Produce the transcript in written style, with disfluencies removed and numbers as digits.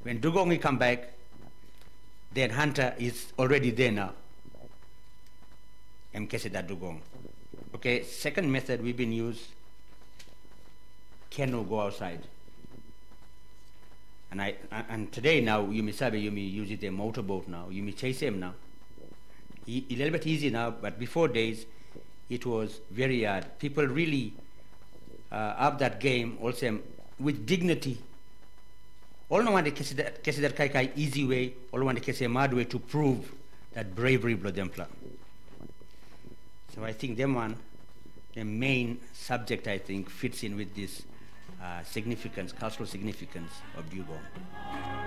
When Dugong come back, then Hunter is already there now. Mkeseda Dugong. Okay, second method we've been used, canoe go outside. And today now, you may use it a motorboat now, you may chase him now. A little bit easy now, but before days, it was very hard. People really up that game also with dignity. All no one kesi that kai easy way, all one kesi mad way to prove that bravery blood empla. So I think the main subject I think fits in with this significance, cultural significance of Dugong.